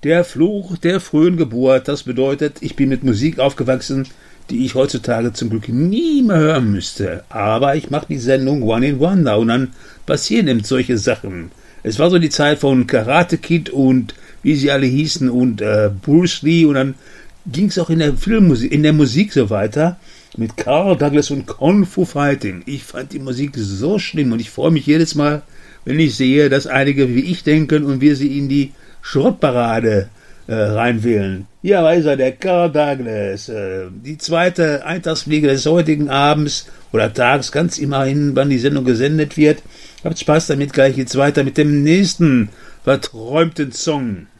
Der Fluch der frühen Geburt, das bedeutet, ich bin mit Musik aufgewachsen, die ich heutzutage zum Glück nie mehr hören müsste. Aber ich mache die Sendung One in Wonder und dann passieren eben solche Sachen. Es war so die Zeit von Karate Kid und wie sie alle hießen und Bruce Lee und dann ging es auch in der Filmmusik, in der Musik so weiter mit Carl Douglas und Kung Fu Fighting. Ich fand die Musik so schlimm und ich freue mich jedes Mal, wenn ich sehe, dass einige wie ich denken und wir sie in die Schrottparade reinwählen. Ja, weiß er, der Carl Douglas. Die zweite Eintagsfliege des heutigen Abends oder Tags, ganz immerhin, wann die Sendung gesendet wird. Habt Spaß damit, gleich geht's weiter mit dem nächsten verträumten Song.